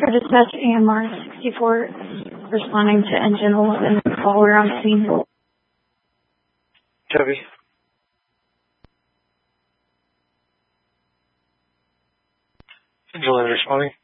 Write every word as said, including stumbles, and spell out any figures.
for dispatch A M R sixty-four, responding to engine eleven, caller on scene. Chevy. Engine eleven responding.